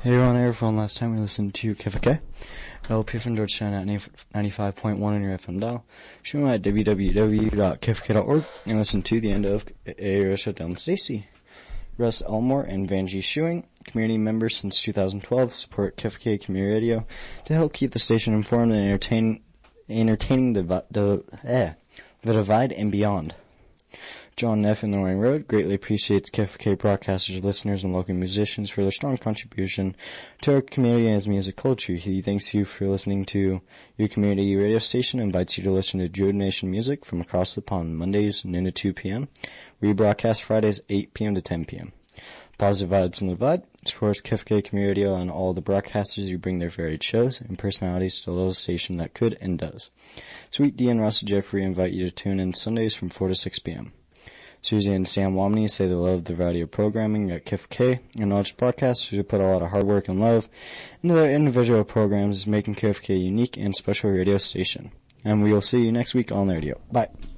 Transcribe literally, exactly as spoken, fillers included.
Hey, on airphone. Last time we listened to K F K, L P from Georgetown at ninety-five point one on your F M dial. Stream at w w w dot k f k dot org and listen to the end of A Shutdown Stacy. Russ Elmore and Vanjie Shuing, community members since two thousand twelve, support K F K Community Radio to help keep the station informed and entertain, entertaining the, the, eh, the divide and beyond. John Neff in the Roaring Road greatly appreciates K F K broadcasters, listeners, and local musicians for their strong contribution to our community and its music culture. He thanks you for listening to your community radio station and invites you to listen to Druid Nation music from across the pond Mondays, noon to two p.m. Rebroadcast Fridays, eight p.m. to ten p.m. Positive vibes from the vibe. Supports K F K Community Radio and all the broadcasters who bring their varied shows and personalities to the station that could and does. Sweet D and Ross and Jeffrey invite you to tune in Sundays from four to six p.m. Susie and Sam Womney say they love the variety of programming at K F K, and knowledge podcasters who put a lot of hard work and love into their individual programs, making K F K a unique and special radio station. And we will see you next week on the radio. Bye.